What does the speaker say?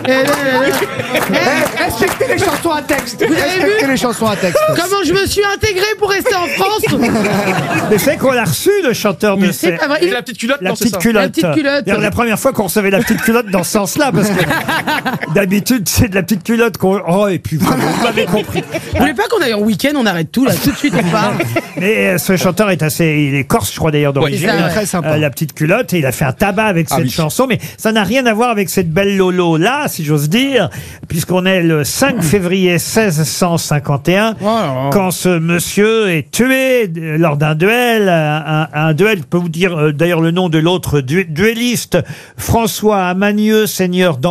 Respectez les chansons à texte. Vous avez vu Respectez les chansons à texte. comment je me suis intégré pour rester en France? Mais c'est qu'on l'a reçu, le chanteur de C'est pas vrai. Et la petite culotte, La non, c'est petite ça. culotte. La petite culotte. D'ailleurs, la première fois qu'on recevait la petite culotte dans ce sens-là, parce que d'habitude, c'est de la petite culotte qu'on... Oh, et puis vous m'avez compris. Vous voulez pas qu'on aille en week-end? On arrête tout là, tout de suite on part. Mais ce chanteur est assez... Il est corse, je crois d'ailleurs, d'origine. c'est ça, ouais. Très sympa. La petite culotte, et il a fait un tabac avec cette oui. chanson, mais ça n'a rien à voir avec cette belle Lolo-là, si j'ose dire, puisqu'on est le 5 février 1651, quand ce monsieur est tué lors d'un duel, un duel, je peux vous dire d'ailleurs le nom de l'autre duelliste, François Amanieu, seigneur